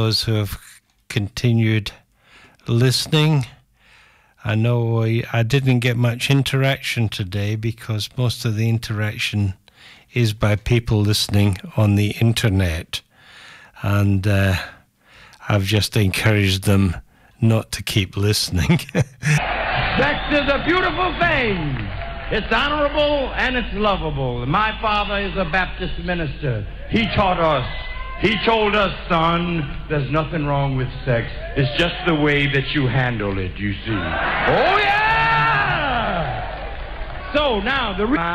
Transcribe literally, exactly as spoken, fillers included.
those who have continued listening. I know I, I didn't get much interaction today because most of the interaction is by people listening on the internet. And uh, I've just encouraged them not to keep listening. Sex is a beautiful thing. It's honorable and it's lovable. My father is a Baptist minister. He taught us, he told us, son, there's nothing wrong with sex. It's just the way that you handle it, you see. Oh, yeah! So now the...